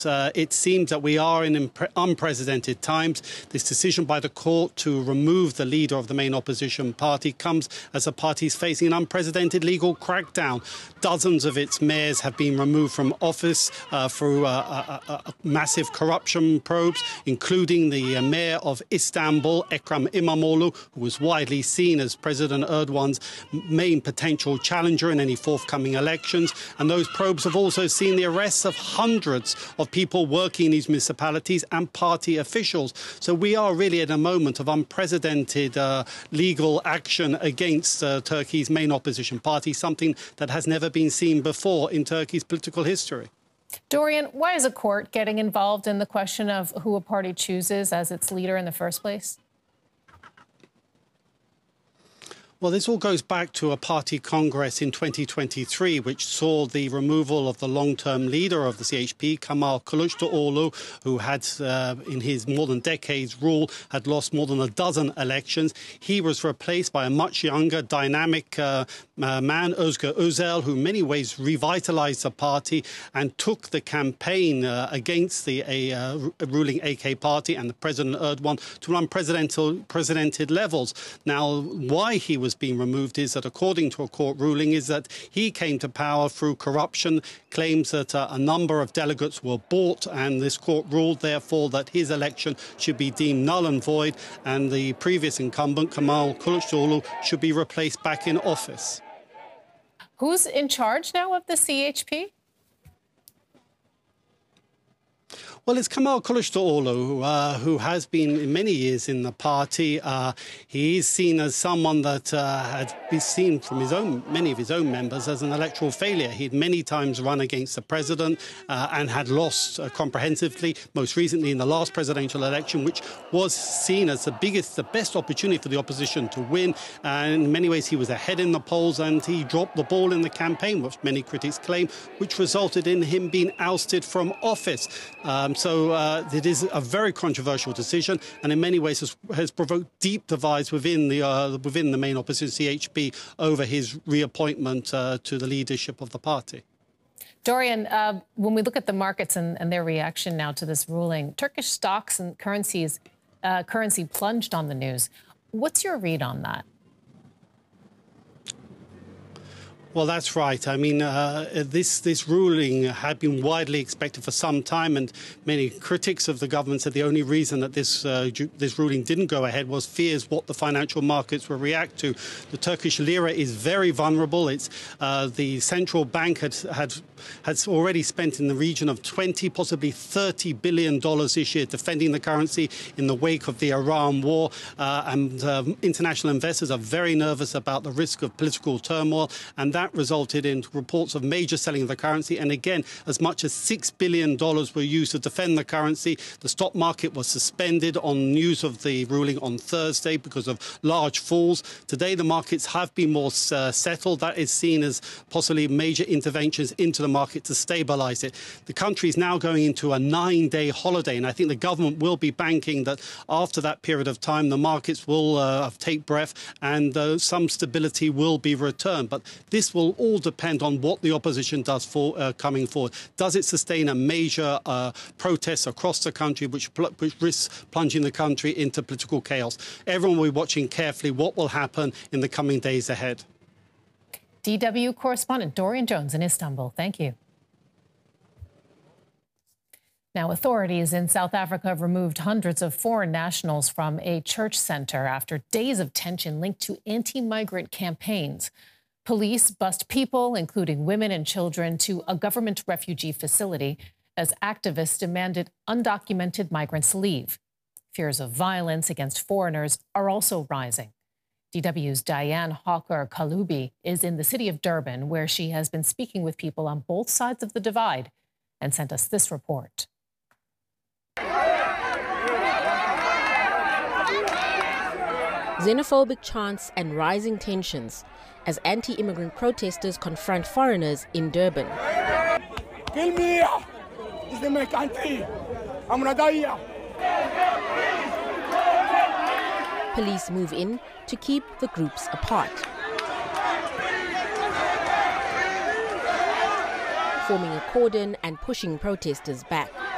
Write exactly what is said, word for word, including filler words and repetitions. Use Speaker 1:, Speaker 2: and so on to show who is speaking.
Speaker 1: Uh, it seems that we are in unprecedented times. This decision by the court to remove the leader of the main opposition party comes as the party is facing an unprecedented legal crackdown. Dozens of its mayors have been removed from office uh, through uh, uh, uh, massive corruption probes, including the uh, mayor of Istanbul, Ekrem İmamoğlu, who was widely seen as President Erdogan's main potential challenger in any forthcoming elections. And those probes have also seen the arrests of hundreds of people working in these municipalities and party officials. So we are really at a moment of unprecedented uh, legal action against uh, Turkey's main opposition party, something that has never been seen before in Turkey's political history.
Speaker 2: Dorian, why is a court getting involved in the question of who a party chooses as its leader in the first place?
Speaker 1: Well, this all goes back to a party congress in twenty twenty-three, which saw the removal of the long-term leader of the C H P, Kemal Kılıçdaroğlu, who had, uh, in his more than decades rule, had lost more than a dozen elections. He was replaced by a much younger, dynamic uh, uh, man, Özgür Özel, who in many ways revitalized the party and took the campaign uh, against the uh, ruling A K party and the President Erdogan to unprecedented precedented levels. Now, why he was being removed is that, according to a court ruling, is that he came to power through corruption, claims that uh, a number of delegates were bought, and this court ruled, therefore, that his election should be deemed null and void, and the previous incumbent, Kemal Kılıçdaroğlu, should be replaced back in office.
Speaker 2: Who's in charge now of the C H P?
Speaker 1: Well, it's Kemal Kılıçdaroğlu, uh, who has been many years in the party. Uh, he is seen as someone that uh, had been seen from his own, many of his own members as an electoral failure. He'd many times run against the president uh, and had lost uh, comprehensively, most recently in the last presidential election, which was seen as the biggest, the best opportunity for the opposition to win. And in many ways, he was ahead in the polls, and he dropped the ball in the campaign, which many critics claim, which resulted in him being ousted from office. Um, So uh, it is a very controversial decision, and in many ways has, has provoked deep divides within the uh, within the main opposition, C H P, over his reappointment uh, to the leadership of the party.
Speaker 2: Dorian, uh, when we look at the markets and, and their reaction now to this ruling, Turkish stocks and currencies uh, currency plunged on the news. What's your read on that?
Speaker 1: Well, that's right. I mean, uh, this this ruling had been widely expected for some time, and many critics of the government said the only reason that this uh, this ruling didn't go ahead was fears what the financial markets will react to. The Turkish lira is very vulnerable. It's uh, the central bank had had has already spent in the region of twenty, possibly thirty billion dollars this year defending the currency in the wake of the Iran war, uh, and um, international investors are very nervous about the risk of political turmoil, and that That resulted in reports of major selling of the currency. And again, as much as six billion dollars were used to defend the currency. The stock market was suspended on news of the ruling on Thursday because of large falls. Today, the markets have been more uh, settled. That is seen as possibly major interventions into the market to stabilize it. The country is now going into a nine-day holiday, and I think the government will be banking that after that period of time, the markets will uh, take breath and uh, some stability will be returned. But this will all depend on what the opposition does for uh, coming forward. Does it sustain a major uh, protest across the country, which, which risks plunging the country into political chaos? Everyone will be watching carefully what will happen in the coming days ahead.
Speaker 2: D W correspondent Dorian Jones in Istanbul. Thank you. Now, authorities in South Africa have removed hundreds of foreign nationals from a church center after days of tension linked to anti-migrant campaigns. Police bust people, including women and children, to a government refugee facility as activists demanded undocumented migrants leave. Fears of violence against foreigners are also rising. D W's Diane Hawker-Kalubi is in the city of Durban, where she has been speaking with people on both sides of the divide and sent us this report.
Speaker 3: Xenophobic chants and rising tensions as anti-immigrant protesters confront foreigners in Durban.
Speaker 4: Kill me! This is my country. I'm gonna die here.
Speaker 3: Police move in to keep the groups apart, forming a cordon and pushing protesters back.